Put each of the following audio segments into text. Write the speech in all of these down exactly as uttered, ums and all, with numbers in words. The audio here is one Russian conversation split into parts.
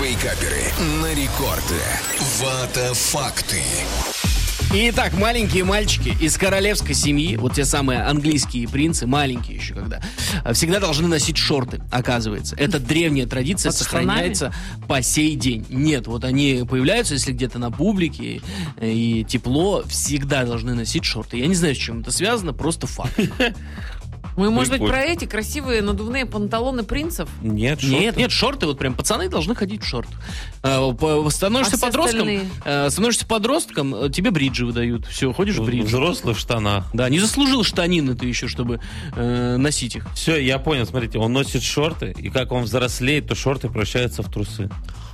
Вейкаперы на рекорде. Вата факты. Итак, маленькие мальчики из королевской семьи, вот те самые английские принцы, маленькие еще когда, всегда должны носить шорты, оказывается. Это древняя традиция, Под сохраняется по сей день. Нет, вот они появляются, если где-то на публике и тепло, всегда должны носить шорты. Я не знаю, с чем это связано, просто факт. Мы, может быть, про эти красивые надувные панталоны принцев? Нет, шорты. Нет, нет, шорты, вот прям пацаны должны ходить в шортах. А, по- становишься А все подростком, остальные? а, становишься подростком, тебе бриджи выдают. Все, ходишь в бриджи. Взрослый в штанах. Да, не заслужил штанины ты еще, чтобы э, носить их. Все, я понял, смотрите, он носит шорты, и как он взрослеет, то шорты превращаются в трусы.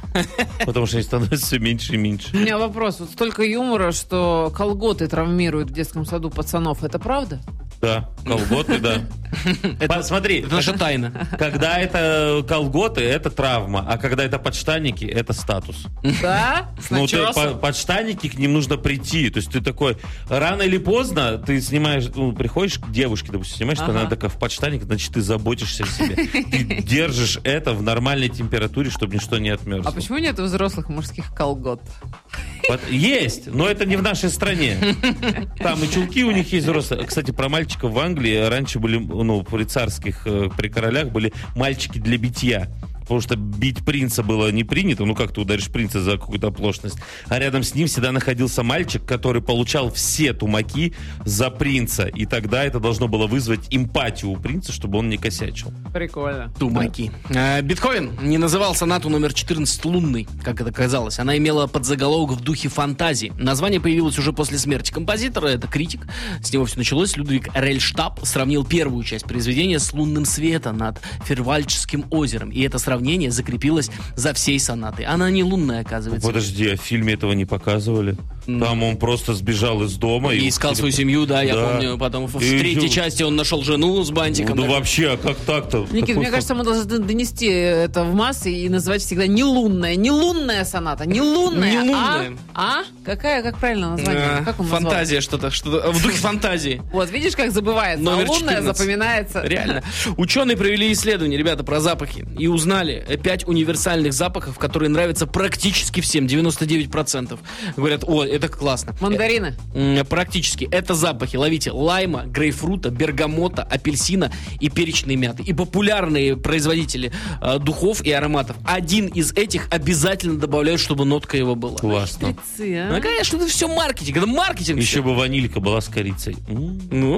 Потому что они становятся все меньше и меньше. У меня вопрос. Вот столько юмора, что колготы травмируют в детском саду пацанов. Это правда? Да, колготы, да. Это, Смотри, это наша тайна. когда это колготы, это травма, а когда это подштанники, это статус. Да? С Ну, ты, начесом? по- подштанники, к ним нужно прийти. То есть ты такой, рано или поздно ты снимаешь, ну, приходишь к девушке, допустим, снимаешь, что Ага. она такая в подштаник, значит, ты заботишься о себе. Ты держишь это в нормальной температуре, чтобы ничто не отмерзло. А почему нет у взрослых мужских колгот? Вот есть, но это не в нашей стране. Там и чулки у них есть взрослые. Кстати, про мальчиков в Англии раньше были, ну, при царских, э, при королях были мальчики для битья. Потому что бить принца было не принято. Ну, как ты ударишь принца за какую-то оплошность. А рядом с ним всегда находился мальчик, который получал все тумаки за принца. И тогда это должно было вызвать эмпатию у принца, чтобы он не косячил. Прикольно. Тумаки. А, Бетховен не называл сонату номер четырнадцать лунной, как это казалось. Она имела подзаголовок в духе фантазии. Название появилось уже после смерти композитора. Это критик. С него все началось. Людвиг Рельштаб сравнил первую часть произведения с лунным светом над Фервальдским озером. И это сравнение закрепилось за всей сонатой. Она не лунная, оказывается. Подожди, а в фильме этого не показывали? Там он просто сбежал из дома. И искал свою семью, да, я Да. помню. Потом в И- третьей части он нашел жену с бантиком. Ну даже. вообще, а как так-то? Никит, Такой мне факт. кажется, мы должны донести это в массы и называть всегда не лунная, не лунная соната, не лунная, Не лунная. а? А? Какая, как правильно название? А, Как он назвал? фантазия что-то, что-то в духе фантазии. Вот, видишь, как забывается, Номер а лунная четырнадцать. запоминается. Реально. Ученые провели исследование, ребята, про запахи. И узнали пять универсальных запахов, которые нравятся практически всем, девяносто девять процентов. Говорят, о, это классно. Мандарины. Э, м, Практически. Это запахи, ловите, лайма, грейпфрута, бергамота, апельсина и перечной мяты. И популярные производители э, духов и ароматов. Один из этих обязательно добавляют, чтобы нотка его была. Классно. Хитрецы, а? Ну, конечно, это все маркетинг. Это маркетинг. Еще всё. бы ванилька была с корицей. М. Ну,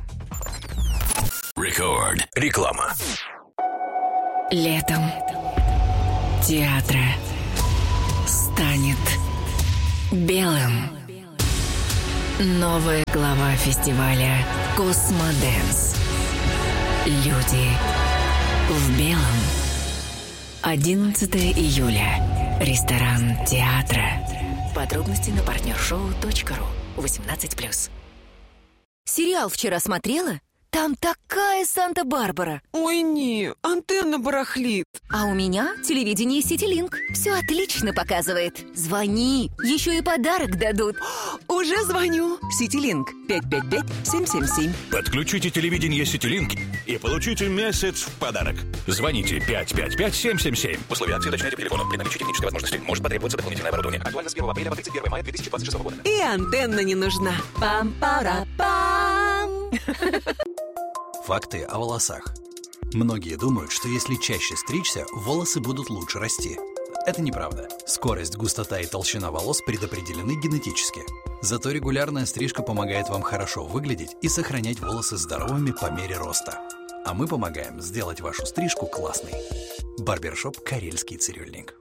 Рекорд. Реклама. Летом театра станет белым. Новая глава фестиваля «Космодэнс». Люди в белом. одиннадцатого июля. Ресторан театра. Подробности на партнершоу точка ру. восемнадцать плюс. Сериал вчера смотрела? Там такая Санта-Барбара. Ой, не, антенна барахлит. А у меня телевидение Ситилинк. Все отлично показывает. Звони, еще и подарок дадут. Уже звоню. Ситилинк пять пять пять семь семь семь. Подключите телевидение Ситилинк и получите месяц в подарок. Звоните пять пять пять семь семь семь. Условия акции уточняйте по телефону. При наличии технической возможности может потребоваться дополнительное оборудование. Актуально с первого апреля по тридцать первого мая две тысячи двадцать шестого года. И антенна не нужна. Пам-пара-пам. Факты о волосах. Многие думают, что если чаще стричься, волосы будут лучше расти. Это неправда. Скорость, густота и толщина волос предопределены генетически. Зато регулярная стрижка помогает вам хорошо выглядеть и сохранять волосы здоровыми по мере роста. А мы помогаем сделать вашу стрижку классной. Барбершоп «Карельский цирюльник».